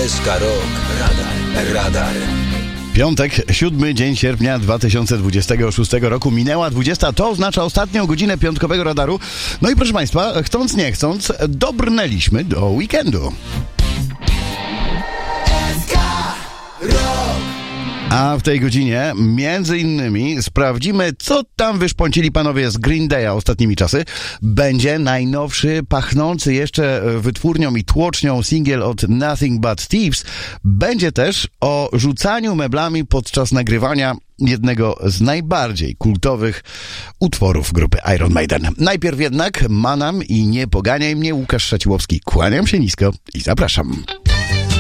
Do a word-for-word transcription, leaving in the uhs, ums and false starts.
S K Rock. Radar. Radar. Piątek, siódmy dzień sierpnia dwa tysiące dwudziestego szóstego roku. Minęła dwudziesta, to oznacza ostatnią godzinę piątkowego radaru. No i proszę Państwa, chcąc nie chcąc, dobrnęliśmy do weekendu. S K Rock. A w tej godzinie między innymi sprawdzimy, co tam wyszpącili panowie z Green Day'a ostatnimi czasy. Będzie najnowszy, pachnący jeszcze wytwórnią i tłocznią singiel od Nothing But Thieves. Będzie też o rzucaniu meblami podczas nagrywania jednego z najbardziej kultowych utworów grupy Iron Maiden. Najpierw jednak Manam i Nie poganiaj mnie, Łukasz Szaciłowski. Kłaniam się nisko i zapraszam.